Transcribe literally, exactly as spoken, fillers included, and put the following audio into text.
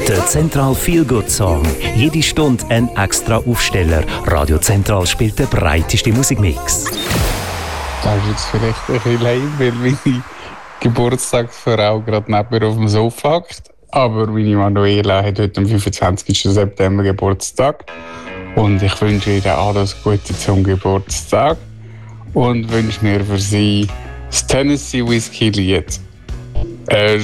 Der Zentral Feel Good Song. Jede Stunde ein extra Aufsteller. Radio Zentral spielt den breitesten Musikmix. Das ist jetzt vielleicht ein bisschen lame, weil meine Geburtstagsfrau gerade neben mir auf dem Sofa hockt. Aber meine Manuela hat heute am fünfundzwanzigsten September Geburtstag. Und ich wünsche ihr alles Gute zum Geburtstag. Und wünsche mir für sie das Tennessee Whiskey Lied. Äh,